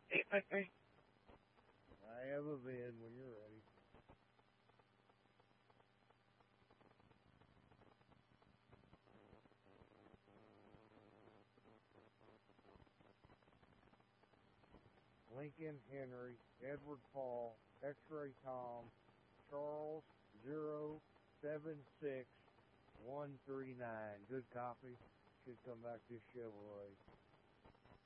I have a VIN when you're ready. Lincoln Henry, Edward Paul, X-Ray Tom, Charles 076139. Good copy. Should come back to Chevrolet.